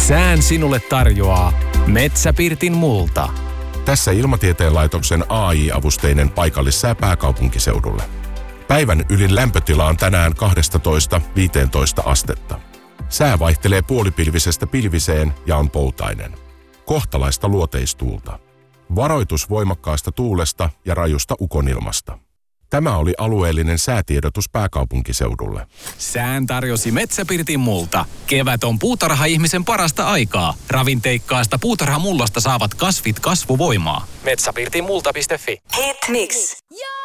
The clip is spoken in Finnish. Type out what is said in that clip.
Sään sinulle tarjoaa Metsäpirtin multa. Tässä Ilmatieteen laitoksen AI-avusteinen paikallissää pääkaupunkiseudulle. Päivän ylin lämpötila on tänään 12–15 astetta. Sää vaihtelee puolipilvisestä pilviseen ja on poutainen. Kohtalaista luoteistuulta. Varoitus voimakkaasta tuulesta ja rajusta ukonilmasta. Tämä oli alueellinen säätiedotus pääkaupunkiseudulle. Sään tarjosi Metsäpirtin multa. Kevät on puutarha-ihmisen parasta aikaa. Ravinteikkaasta puutarhamullasta saavat kasvit kasvuvoimaa. Metsäpirtinmulta.fi. Hit mix.